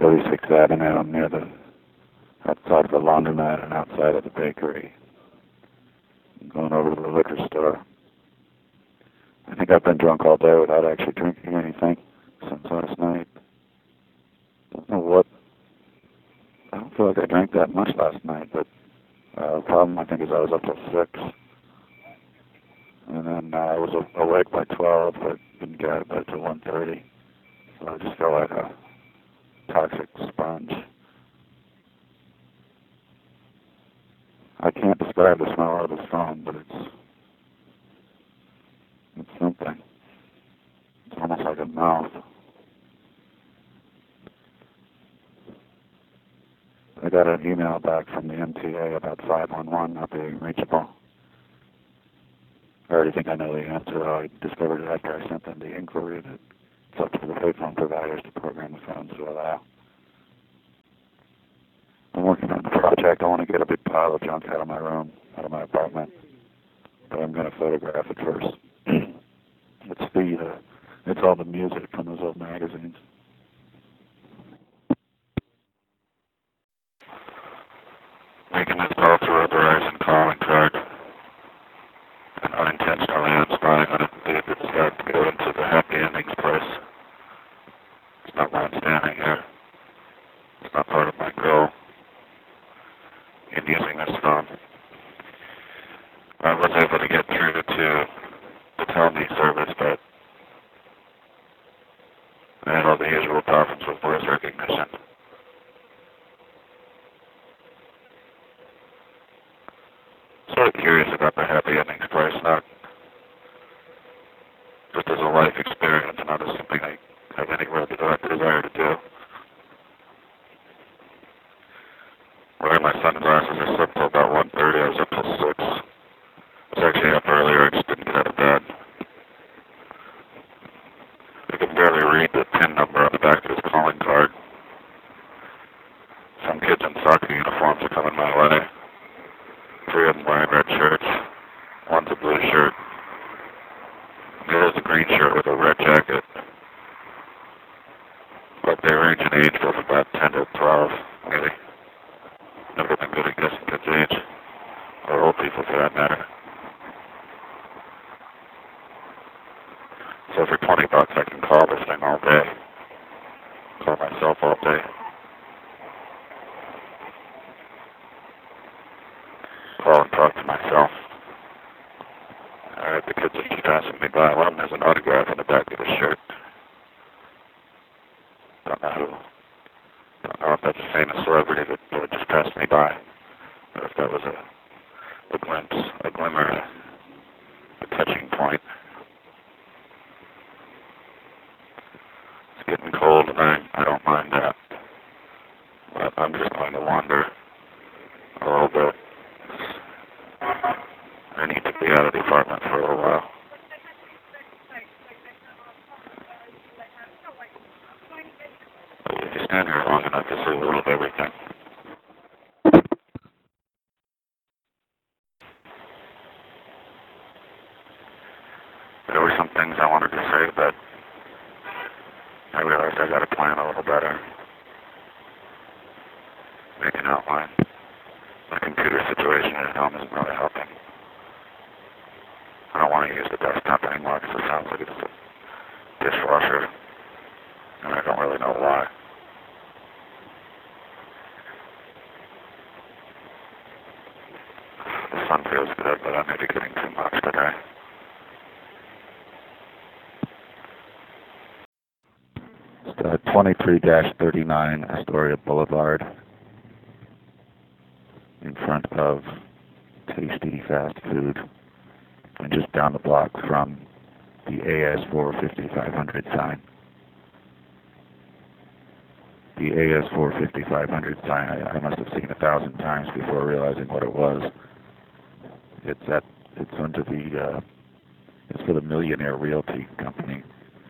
36th Avenue near the outside of the laundromat and outside of the bakery. I'm going over to the liquor store. I think I've been drunk all day without actually drinking anything since last night. Don't know what. I don't feel like I drank that much last night, but the problem I think is I was up till 6. And then I was awake by 12, but didn't get out of bed till 1:30. So I just felt like a toxic sponge. I can't describe the smell of this phone, but it's something. It's almost like a mouth. I got an email back from the MTA about 511 not being reachable. I already think I know the answer. I discovered it after I sent them the inquiry that it's up to the payphone providers to program the phones to allow. I'm working on the project. I want to get a big pile of junk out of my room, out of my apartment, but I'm going to photograph it first. It's all the music from those old magazines. Making this call through a Verizon calling card and unintentionally unspying on it would be a good start to go into the happy endings place. It's not why I'm standing here. It's not part of my goal in using this phone. I was able to get through to the Tell Me service, but I had all the usual problems with voice recognition. Sort of curious about the happy endings place, not just as a life experience, not as something I have any real direct desire to do. Wearing my sunglasses, I slept till about 1:30. I was up till 6. I was actually up earlier. I just didn't get out of bed. I can barely read the PIN number on the back of his calling card. Some kids in soccer uniforms are coming my way. 3 of them wearing red shirts. One's a blue shirt. The other's a green shirt with a red jacket. But they range in age from about 10 to 12, maybe. Never been good at guessing kids' age. Or old people, for that matter. So for $20, I can call this thing all day. Call myself all day. Call and talk to myself. Alright, the kids are just passing me by. One of them has an autograph on the back of his shirt. Don't know who. Don't know if that's a famous celebrity that just passed me by. Or if that was a glimpse, a glimmer, a touching point. It's getting cold and I don't mind that. But I'm just going to wander a little bit. I need to be out of the apartment for a little while. But if you stand here long enough, you see a little of everything. There were some things I wanted to say, but I realized I got to plan a little better. Make an outline. My computer situation at home isn't really helping. I don't want to use the desktop anymore because it sounds like it's a dishwasher, and I don't really know why. The sun feels good, but I may be getting too much today. It's 23-39 Astoria Boulevard, in front of Tasty Fast Food, and just down the block from the AS4 5500 sign. The AS4 5500 sign I must have seen 1,000 times before realizing what it was. It's under the it's for the Millionaire Realty Company.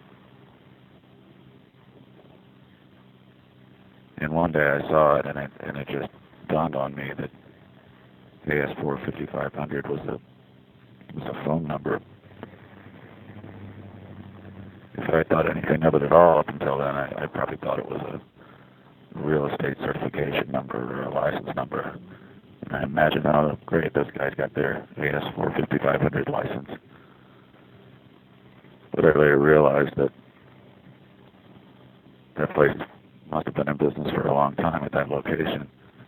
And one day I saw it, and it just dawned on me that AS4 5500 was a phone number. If I thought anything of it at all up until then, I probably thought it was real estate certification number or a license number. And I imagine, oh, great, those guys got their AS4 5500 license. But I later realized that that place must have been in business for a long time at that location,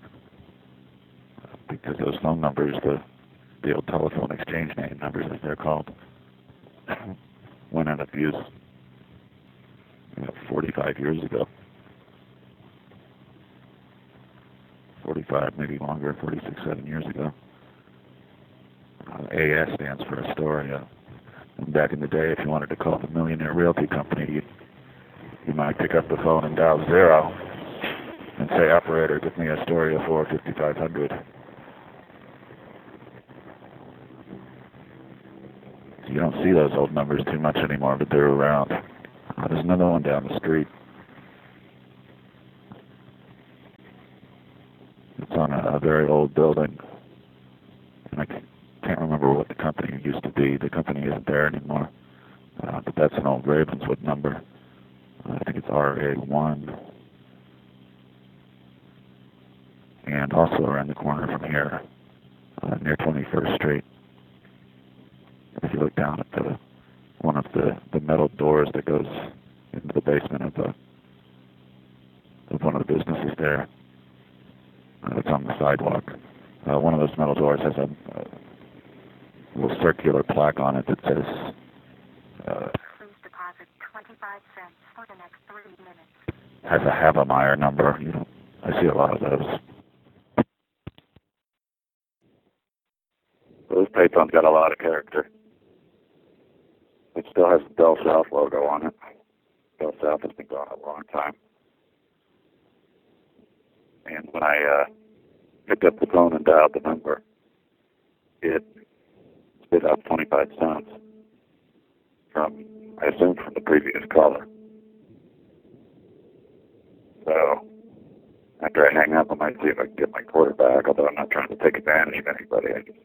because those phone numbers, the old telephone exchange name numbers as they're called, went out of use 45 years ago. 45, maybe longer, 46, 7 years ago. AS stands for Astoria. And back in the day, if you wanted to call the Millionaire Realty Company, you might pick up the phone and dial 0 and say, operator, give me Astoria for 5500. You don't see those old numbers too much anymore, but they're around. There's another one down the street. It's on a very old building. And I can't remember what the company used to be. The company isn't there anymore. But that's an old Ravenswood number. I think it's RA1. And also around the corner from here, near 21st Street. If you look down at one of the metal doors that goes into the basement of one of the businesses there, it's on the sidewalk. One of those metal doors has a little circular plaque on it that says, please deposit 25 cents for the next 3 minutes. Has a Havemeyer number. I see a lot of those. Those payphones got a lot of character. It still has the Bell South logo on it. Bell South has been going a long time. And when I picked up the phone and dialed the number, it spit out 25 cents from, I assume, from the previous caller. So after I hang up, I might see if I can get my quarter back, although I'm not trying to take advantage of anybody. I just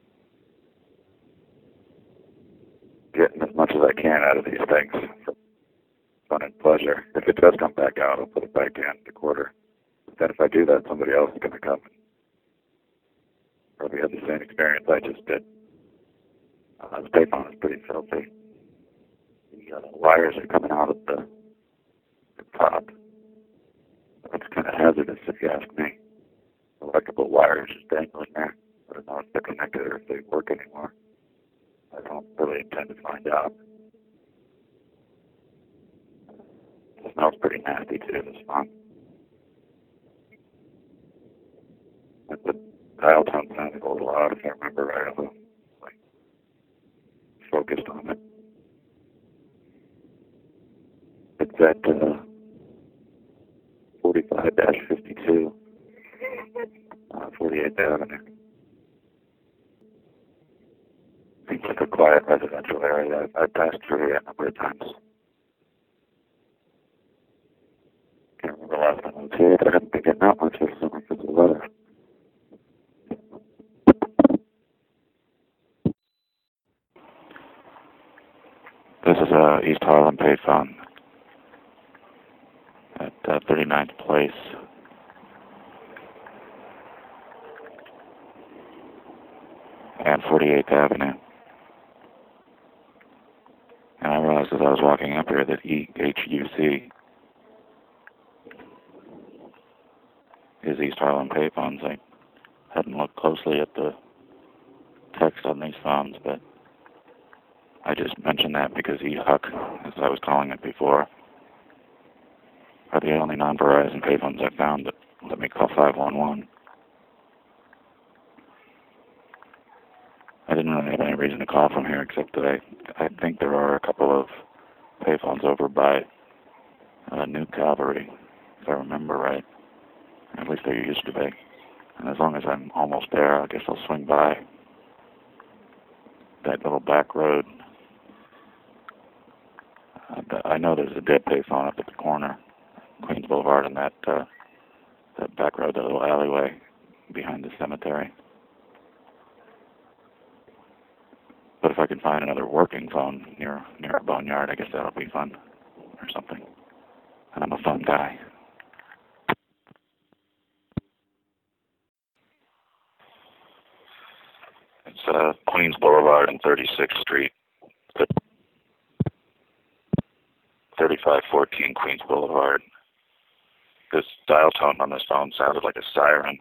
getting as much as I can out of these things for fun and pleasure. If it does come back out, I'll put it back in the quarter. But then if I do that, somebody else is going to come and probably have the same experience I just did. The payphone is pretty filthy. The wires are coming out at the top. That's kind of hazardous if you ask me. Electrical wires just dangling there. I don't know if they're connected or if they work anymore. I don't really intend to find out. It smells pretty nasty too, this phone. And the dial tone sounded a little odd if I remember right. I was focused on it. It's at 45-52, 48th Avenue. Seems like a quiet residential area. I passed through here a number of times. Can't remember the last time I was here, but I haven't been getting out much this summer because of the weather. This is East Harlem payphone at 39th Place. And 48th Avenue. And I realized as I was walking up here that EHUC is East Harlem payphones. I hadn't looked closely at the text on these phones, but I just mentioned that because EHUC, as I was calling it before, are the only non-Verizon payphones I found that let me call 511. I didn't really have any reason to call from here except that I think there are a couple of payphones over by New Calvary, if I remember right. At least there used to be. And as long as I'm almost there, I guess I'll swing by that little back road. I know there's a dead payphone up at the corner, Queens Boulevard, and that back road, that little alleyway behind the cemetery. But if I can find another working phone near a boneyard, I guess that'll be fun or something. And I'm a fun guy. Boulevard and 36th Street. 3514 Queens Boulevard. This dial tone on this phone sounded like a siren.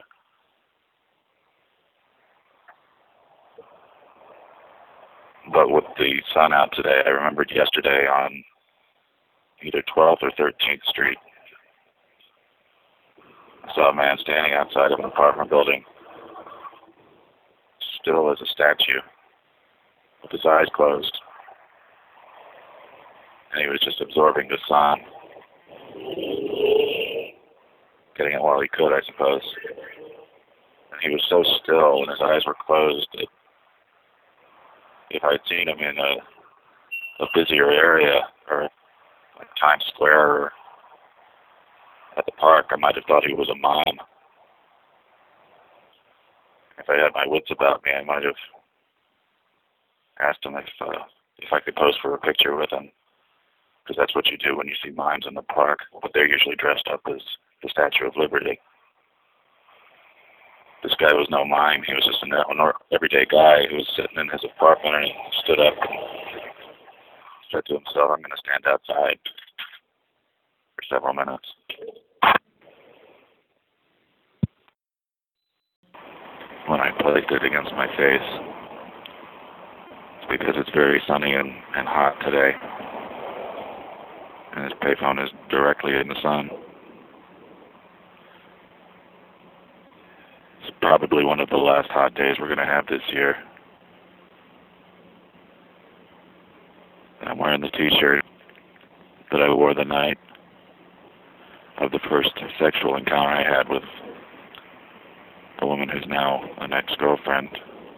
But with the sun out today, I remembered yesterday on either 12th or 13th Street, I saw a man standing outside of an apartment building, still as a statue, with his eyes closed. And he was just absorbing the sun, getting it while he could, I suppose. And he was so still and his eyes were closed that if I'd seen him in a busier area, or like Times Square or at the park, I might have thought he was a mime. If I had my wits about me, I might have asked him if I could pose for a picture with him, because that's what you do when you see mimes in the park, but they're usually dressed up as the Statue of Liberty. This guy was no mime. He was just an everyday guy who was sitting in his apartment, and he stood up and said to himself, I'm going to stand outside for several minutes. When I placed it against my face, it's because it's very sunny and hot today, and this payphone is directly in the sun. It's probably one of the last hot days we're going to have this year. And I'm wearing the t-shirt that I wore the night of the first sexual encounter I had with a woman who's now an ex-girlfriend.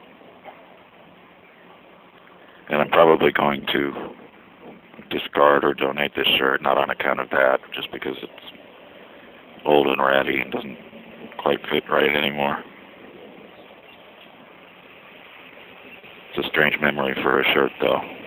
And I'm probably going to discard or donate this shirt, not on account of that, just because it's old and ratty and doesn't quite fit right anymore. It's a strange memory for a shirt, though.